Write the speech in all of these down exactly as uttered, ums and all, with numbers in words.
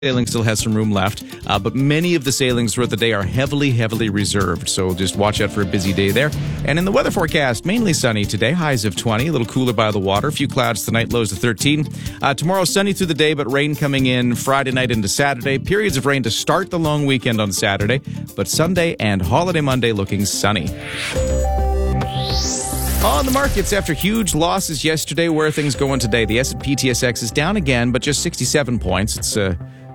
Sailing still has some room left, uh, but many of the sailings throughout the day are heavily, heavily reserved. So just watch out for a busy day there. And in the weather forecast, mainly sunny today, highs of twenty, a little cooler by the water. A few clouds tonight, lows of thirteen. Uh, tomorrow, sunny through the day, but rain coming in Friday night into Saturday. Periods of rain to start the long weekend on Saturday, but Sunday and holiday Monday looking sunny. On the markets, after huge losses yesterday, where are things going today? The S and P T S X is down again, but just sixty-seven points. It's uh,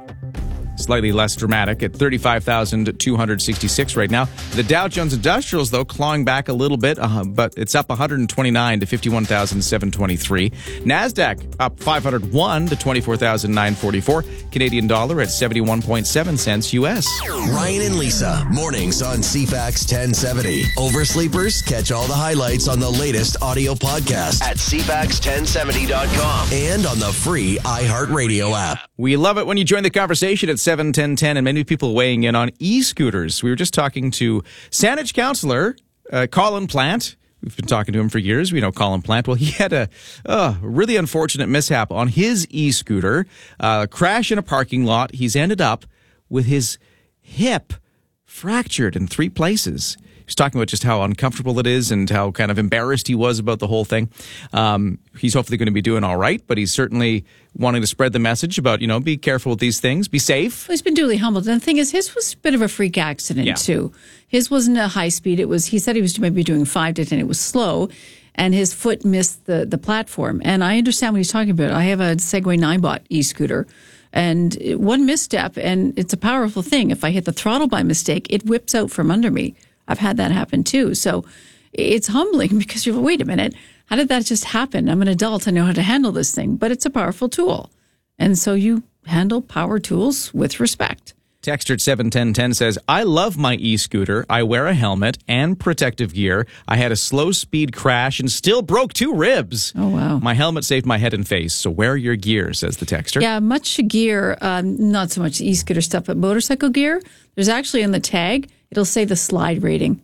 slightly less dramatic at thirty-five thousand two hundred sixty-six right now. The Dow Jones Industrials, though, clawing back a little bit, uh, but it's up one hundred twenty-nine to fifty-one thousand seven hundred twenty-three. NASDAQ up five hundred one to twenty-four thousand nine hundred forty-four. Canadian dollar at seventy-one point seven cents U S. Ryan and Lisa, mornings on C FAX ten seventy. Oversleepers, catch all the highlights on the latest audio podcast at C FAX ten seventy dot com and on the free iHeartRadio app. We love it when you join the conversation at seven ten ten, and many people weighing in on e-scooters. We were just talking to Saanich councillor uh, Colin Plant. We've been talking to him for years. We know Colin Plant. Well, he had a uh, really unfortunate mishap on his e-scooter, uh, crash in a parking lot. He's ended up with his hip fractured in three places. He's talking about just how uncomfortable it is and how kind of embarrassed he was about the whole thing. Um, he's hopefully going to be doing all right, but he's certainly wanting to spread the message about, you know, be careful with these things, be safe. Well, he's been duly humbled. And the thing is, his was a bit of a freak accident, yeah. too. His wasn't a high speed. It was, he said he was maybe doing five to ten. It was slow, and his foot missed the, the platform. And I understand what he's talking about. I have a Segway Ninebot e-scooter. And one misstep, and it's a powerful thing. If I hit the throttle by mistake, it whips out from under me. I've had that happen too. So it's humbling because you're, wait a minute, how did that just happen? I'm an adult. I know how to handle this thing, but it's a powerful tool. And so you handle power tools with respect. Texter at seven ten ten says, I love my e-scooter. I wear a helmet and protective gear. I had a slow speed crash and still broke two ribs. Oh, wow. My helmet saved my head and face. So wear your gear, says the texter. Yeah, much gear, um, not so much e-scooter stuff, but motorcycle gear. There's actually on the tag, it'll say the slide rating.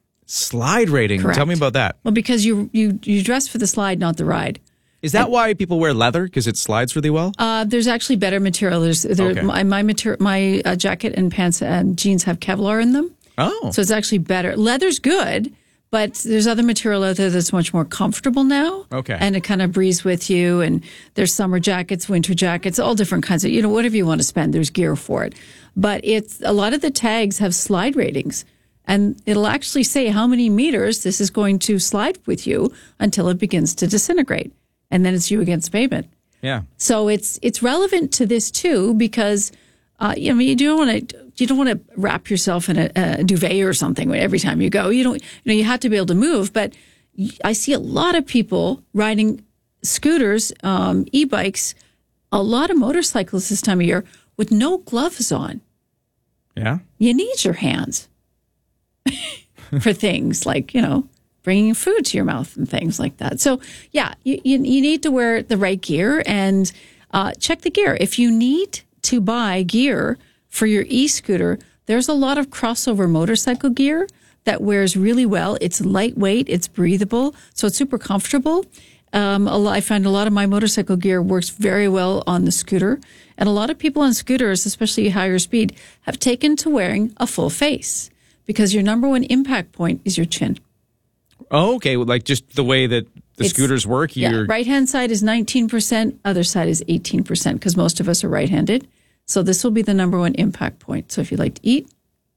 Slide rating? Correct. Tell me about that. Well, because you you you dress for the slide, not the ride. Is that why people wear leather? Because it slides really well? Uh, there's actually better material. There's there, Okay. my my, mater- my uh, jacket and pants and jeans have Kevlar in them. Oh. So it's actually better. Leather's good, but there's other material out there that's much more comfortable now. Okay. And it kind of breathes with you. And there's summer jackets, winter jackets, all different kinds of, you know, whatever you want to spend, there's gear for it. But it's a lot of the tags have slide ratings. And it'll actually say how many meters this is going to slide with you until it begins to disintegrate. And then it's you against pavement. Yeah. So it's it's relevant to this too because uh, you know you don't want to you don't want to wrap yourself in a, a duvet or something every time you go. You don't you know you have to be able to move. But I see a lot of people riding scooters, um, e-bikes, a lot of motorcyclists this time of year with no gloves on. Yeah. You need your hands for things like you know. bringing food to your mouth and things like that. So, yeah, you, you, you need to wear the right gear and uh, check the gear. If you need to buy gear for your e-scooter, there's a lot of crossover motorcycle gear that wears really well. It's lightweight, it's breathable, so it's super comfortable. Um, a lot, I find a lot of my motorcycle gear works very well on the scooter. And a lot of people on scooters, especially higher speed, have taken to wearing a full face because your number one impact point is your chin. Oh, okay. Well, like just the way that the It's- scooters work. Yeah, You're, right-hand side is nineteen percent, other side is eighteen percent because most of us are right-handed. So this will be the number one impact point. So if you like to eat,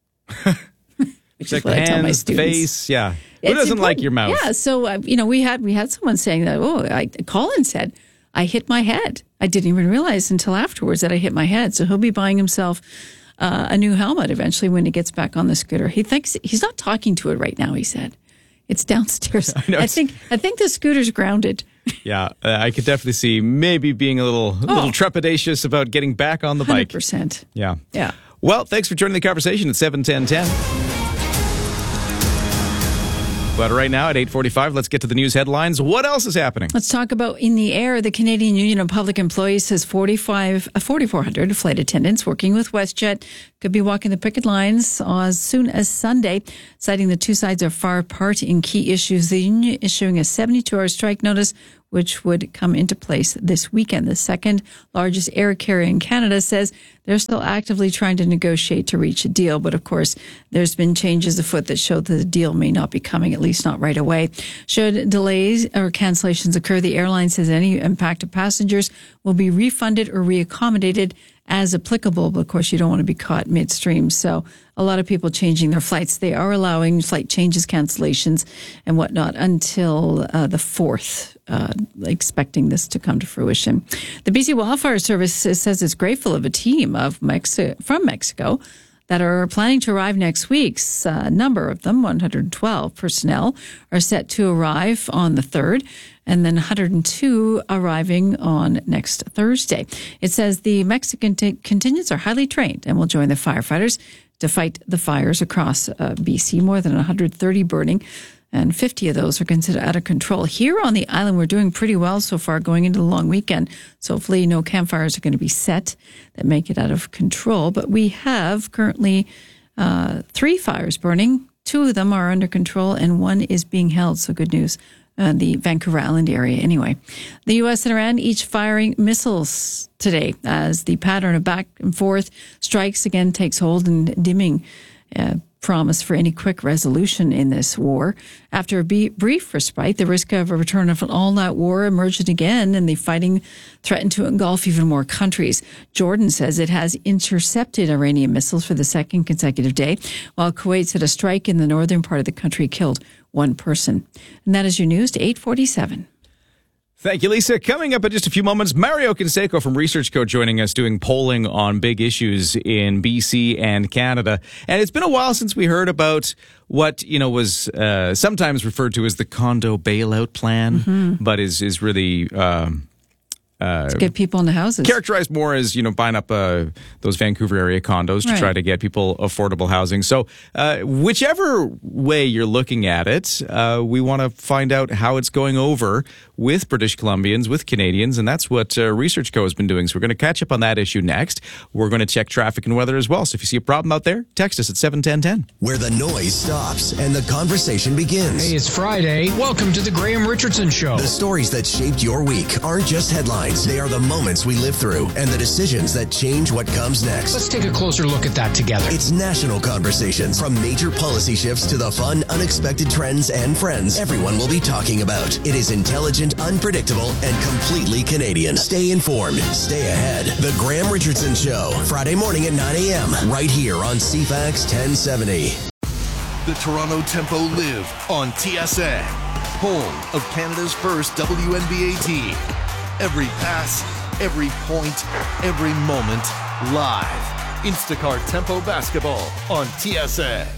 which like is what the I tell my hands, the students. face. Yeah. Who It's doesn't like important. your mouth? Yeah, so, uh, you know, we had we had someone saying that, oh, I, Colin said, I hit my head. I didn't even realize until afterwards that I hit my head. So he'll be buying himself uh, a new helmet eventually when he gets back on the scooter. He thinks he's not talking to it right now, he said. It's downstairs. I, know, I it's- think I think the scooter's grounded. Yeah. Uh, I could definitely see maybe being a little, a little Oh. trepidatious about getting back on the one hundred bike. percent. Yeah. Yeah. Well, thanks for joining the conversation at seven ten ten. But right now at eight forty-five, let's get to the news headlines. What else is happening? Let's talk about in the air. The Canadian Union of Public Employees says forty-five, uh, forty-four hundred flight attendants working with WestJet could be walking the picket lines as soon as Sunday, citing the two sides are far apart in key issues. The union issuing a seventy-two hour strike notice which would come into place this weekend. The second largest air carrier in Canada says they're still actively trying to negotiate to reach a deal. But of course, there's been changes afoot that show that the deal may not be coming, at least not right away. Should delays or cancellations occur, the airline says any impacted passengers will be refunded or reaccommodated as applicable. But of course, you don't want to be caught midstream. So a lot of people changing their flights. They are allowing flight changes, cancellations, and whatnot until uh, the fourth, uh, expecting this to come to fruition. The B C Wildfire Service says it's grateful of a team of Mexi- from Mexico that are planning to arrive next week. A uh, number of them, one hundred twelve personnel, are set to arrive on the third, and then one hundred two arriving on next Thursday. It says the Mexican t- contingents are highly trained and will join the firefighters to fight the fires across uh, B C. More than one hundred thirty burning, and fifty of those are considered out of control. Here on the island, we're doing pretty well so far going into the long weekend. So hopefully no campfires are going to be set that make it out of control. But we have currently uh, three fires burning. Two of them are under control and one is being held. So good news. Uh, the Vancouver Island area anyway. The U S and Iran each firing missiles today as the pattern of back and forth strikes again takes hold and dimming uh, promise for any quick resolution in this war. After a b- brief respite, the risk of a return of an all-out war emerged again, and the fighting threatened to engulf even more countries. Jordan says it has intercepted Iranian missiles for the second consecutive day, while Kuwait said a strike in the northern part of the country killed one person. And that is your news to eight forty-seven. Thank you, Lisa. Coming up in just a few moments, Mario Canseco from ResearchCo joining us doing polling on big issues in B C and Canada. And it's been a while since we heard about what, you know, was uh, sometimes referred to as the condo bailout plan, mm-hmm. but is, is really... Um, Uh, to get people in the houses. Characterized more as, you know, buying up uh, those Vancouver area condos to right. try to get people affordable housing. So uh, whichever way you're looking at it, uh, we want to find out how it's going over with British Columbians, with Canadians, and that's what uh, ResearchCo has been doing. So we're going to catch up on that issue next. We're going to check traffic and weather as well. So if you see a problem out there, text us at seven ten ten. Where the noise stops and the conversation begins. Hey, it's Friday. Welcome to the Graham Richardson Show. The stories that shaped your week aren't just headlines. They are the moments we live through and the decisions that change what comes next. Let's take a closer look at that together. It's national conversations. From major policy shifts to the fun, unexpected trends and friends everyone will be talking about. It is intelligent, unpredictable, and completely Canadian. Stay informed. Stay ahead. The Graham Richardson Show. Friday morning at nine a.m. right here on C FAX ten seventy. The Toronto Tempo live on T S N, home of Canada's first W N B A team. Every pass, every point, every moment, live. Instacart Tempo Basketball on T S N.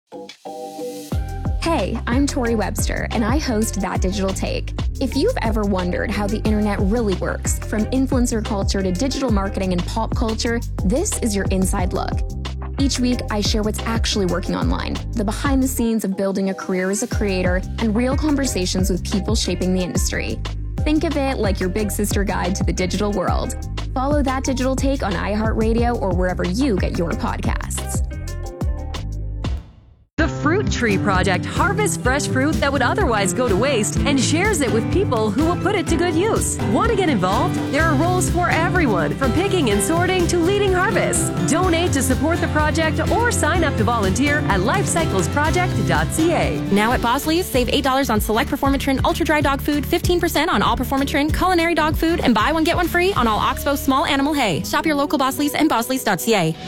Hey, I'm Tori Webster, and I host That Digital Take. If you've ever wondered how the internet really works, from influencer culture to digital marketing and pop culture, this is your inside look. Each week, I share what's actually working online, the behind the scenes of building a career as a creator, and real conversations with people shaping the industry. Think of it like your big sister guide to the digital world. Follow That Digital Take on iHeartRadio or wherever you get your podcasts. The Fruit Tree Project harvests fresh fruit that would otherwise go to waste and shares it with people who will put it to good use. Want to get involved? There are roles for everyone, from picking and sorting to leading harvests. Donate to support the project or sign up to volunteer at life cycles project dot c a. Now at Bosley's, save eight dollars on select Performatrin Ultra Dry Dog Food, fifteen percent on all Performatrin Culinary Dog Food, and buy one get one free on all Oxbow Small Animal Hay. Shop your local Bosley's and bosleys dot c a.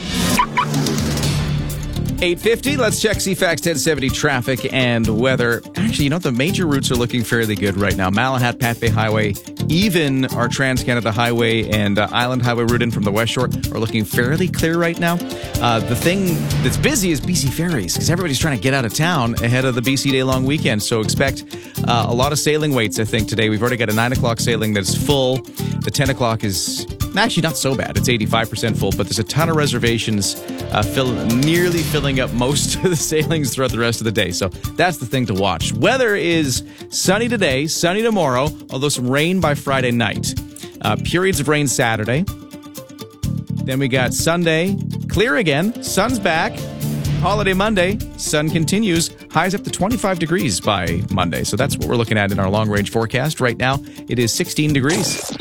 eight fifty, let's check C FAX ten seventy traffic and weather. Actually, you know, the major routes are looking fairly good right now. Malahat, Pat Bay Highway, even our Trans-Canada Highway and uh, Island Highway route in from the West Shore are looking fairly clear right now. Uh, the thing that's busy is B C ferries, because everybody's trying to get out of town ahead of the B C Day long weekend. So expect uh, a lot of sailing waits, I think, today. We've already got a nine o'clock sailing that's full. The ten o'clock is actually not so bad. It's eighty-five percent full, but there's a ton of reservations uh, fill, nearly filling up most of the sailings throughout the rest of the day. So that's the thing to watch. Weather is sunny today, sunny tomorrow, although some rain by Friday night. Uh, periods of rain Saturday. Then we got Sunday, clear again, sun's back. Holiday Monday, sun continues, highs up to twenty-five degrees by Monday. So that's what we're looking at in our long-range forecast. Right now, it is sixteen degrees.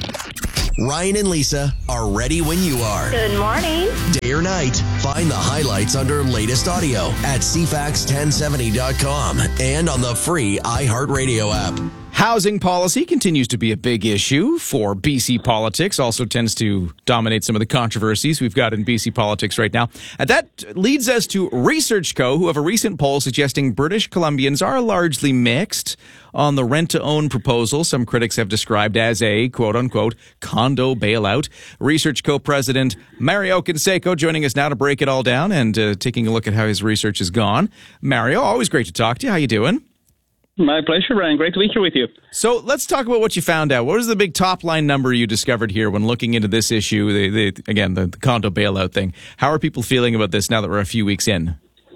Ryan and Lisa are ready when you are. Good morning. Day or night, find the highlights under latest audio at c fax ten seventy dot com and on the free iHeartRadio app. Housing policy continues to be a big issue for B C politics, also tends to dominate some of the controversies we've got in B C politics right now. And that leads us to Research Co., who have a recent poll suggesting British Columbians are largely mixed on the rent-to-own proposal some critics have described as a, quote-unquote, condo bailout. Research Co. President Mario Canseco joining us now to break it all down and uh, taking a look at how his research has gone. Mario, always great to talk to you. How you doing? My pleasure, Ryan. Great to be here with you. So let's talk about what you found out. What was the big top-line number you discovered here when looking into this issue, the, the, again, the, the condo bailout thing? How are people feeling about this now that we're a few weeks in?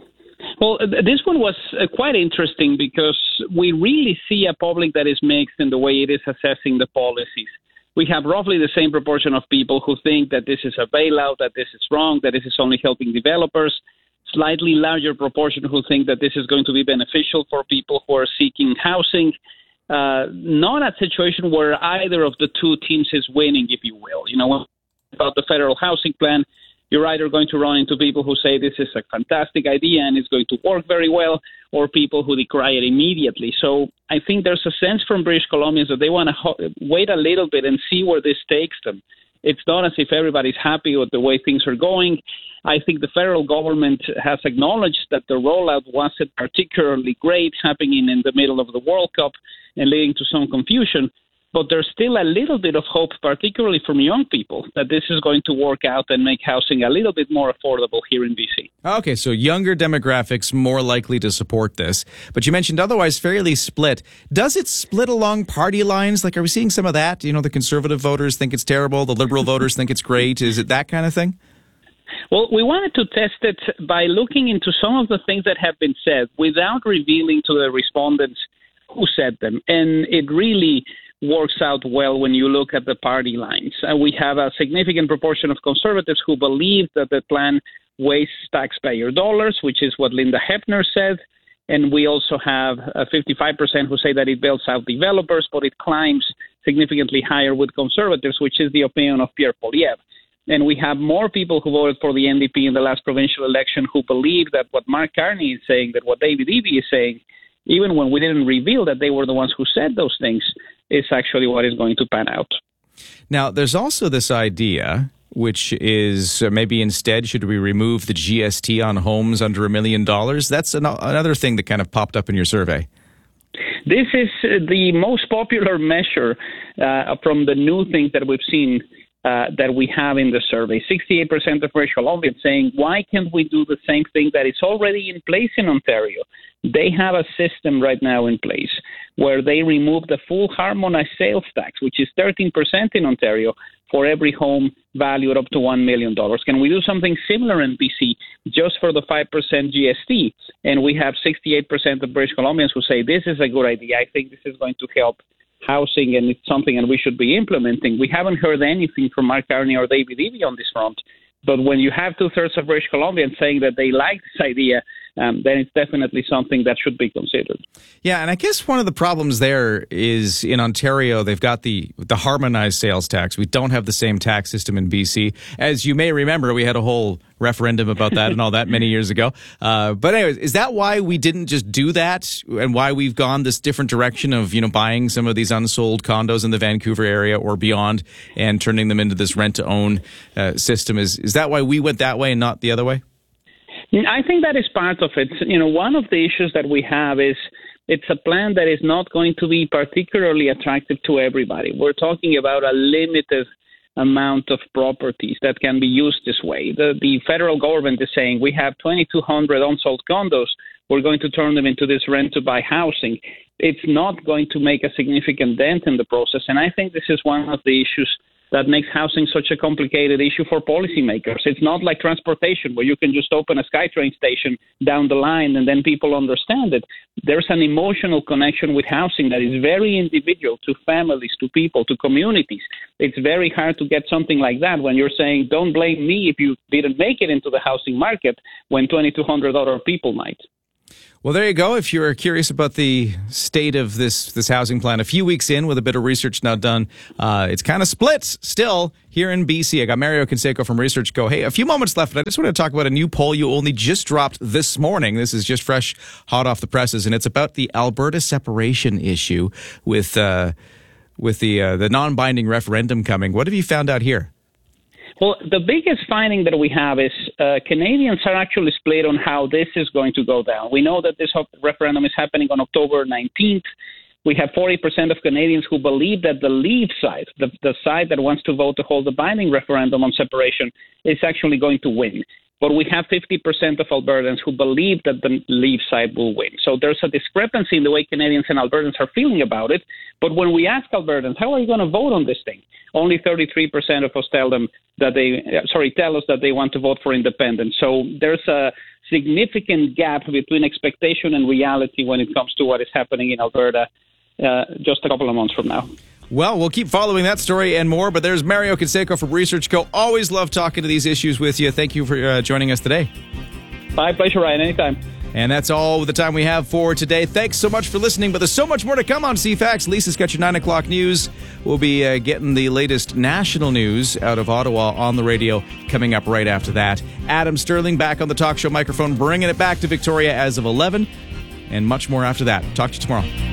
Well, this one was uh, quite interesting because we really see a public that is mixed in the way it is assessing the policies. We have roughly the same proportion of people who think that this is a bailout, that this is wrong, that this is only helping developers. Slightly larger proportion who think that this is going to be beneficial for people who are seeking housing. Uh, not a situation where either of the two teams is winning, if you will. You know, about the federal housing plan, you're either going to run into people who say this is a fantastic idea and it's going to work very well, or people who decry it immediately. So I think there's a sense from British Columbians that they want to ho- wait a little bit and see where this takes them. It's not as if everybody's happy with the way things are going. I think the federal government has acknowledged that the rollout wasn't particularly great, happening in the middle of the World Cup and leading to some confusion. But there's still a little bit of hope, particularly from young people, that this is going to work out and make housing a little bit more affordable here in B C. Okay, so younger demographics more likely to support this. But you mentioned otherwise fairly split. Does it split along party lines? Like, are we seeing some of that? You know, the conservative voters think it's terrible, the liberal voters think it's great. Is it that kind of thing? Well, we wanted to test it by looking into some of the things that have been said without revealing to the respondents who said them. And it really works out well when you look at the party lines. Uh, we have a significant proportion of conservatives who believe that the plan wastes taxpayer dollars, which is what Linda Hepner said. And we also have uh, fifty-five percent who say that it bails out developers, but it climbs significantly higher with conservatives, which is the opinion of Pierre Poilievre. And we have more people who voted for the N D P in the last provincial election who believe that what Mark Carney is saying, that what David Eby is saying, even when we didn't reveal that they were the ones who said those things, is actually what is going to pan out. Now, there's also this idea, which is uh, maybe instead should we remove the G S T on homes under a million dollars? That's an- another thing that kind of popped up in your survey. This is the most popular measure uh, from the new things that we've seen uh, that we have in the survey. sixty-eight percent of British Columbians saying, why can't we do the same thing that is already in place in Ontario? They have a system right now in place where they remove the full harmonized sales tax, which is thirteen percent in Ontario, for every home valued up to one million dollars. Can we do something similar in B C just for the five percent G S T? And we have sixty-eight percent of British Columbians who say this is a good idea. I think this is going to help housing and it's something that we should be implementing. We haven't heard anything from Mark Carney or David Eby on this front. But when you have two-thirds of British Columbians saying that they like this idea, um, then it's definitely something that should be considered. Yeah, and I guess one of the problems there is in Ontario, they've got the the harmonized sales tax. We don't have the same tax system in B C. As you may remember, we had a whole referendum about that and all that many years ago. Uh, but anyways, is that why we didn't just do that and why we've gone this different direction of, you know, buying some of these unsold condos in the Vancouver area or beyond and turning them into this rent-to-own uh, system? Is, is that why we went that way and not the other way? I think that is part of it. You know, one of the issues that we have is it's a plan that is not going to be particularly attractive to everybody. We're talking about a limited amount of properties that can be used this way. The, the federal government is saying we have twenty-two hundred unsold condos. We're going to turn them into this rent-to-buy housing. It's not going to make a significant dent in the process, and I think this is one of the issues that makes housing such a complicated issue for policymakers. It's not like transportation where you can just open a SkyTrain station down the line and then people understand it. There's an emotional connection with housing that is very individual to families, to people, to communities. It's very hard to get something like that when you're saying, don't blame me if you didn't make it into the housing market when twenty-two hundred other people might. Well, there you go. If you're curious about the state of this this housing plan, a few weeks in with a bit of research now done, uh, it's kind of split still here in B C. I got Mario Canseco from Research Go. Hey, a few moments left, but I just want to talk about a new poll you only just dropped this morning. This is just fresh, hot off the presses, and it's about the Alberta separation issue with uh, with the uh, the non-binding referendum coming. What have you found out here? Well, the biggest finding that we have is uh, Canadians are actually split on how this is going to go down. We know that this referendum is happening on October nineteenth. We have forty percent of Canadians who believe that the Leave side, the, the side that wants to vote to hold the binding referendum on separation, is actually going to win. But we have fifty percent of Albertans who believe that the Leave side will win. So there's a discrepancy in the way Canadians and Albertans are feeling about it. But when we ask Albertans, how are you going to vote on this thing? Only thirty-three percent of us tell them that they, sorry, tell us that they want to vote for independence. So there's a significant gap between expectation and reality when it comes to what is happening in Alberta uh, just a couple of months from now. Well, we'll keep following that story and more, but there's Mario Canseco from Research Go. Always love talking to these issues with you. Thank you for uh, joining us today. My pleasure, Ryan. Anytime. And that's all the time we have for today. Thanks so much for listening, but there's so much more to come on C FAX. Lisa's got your nine o'clock news. We'll be uh, getting the latest national news out of Ottawa on the radio coming up right after that. Adam Sterling back on the talk show microphone, bringing it back to Victoria as of eleven, and much more after that. Talk to you tomorrow.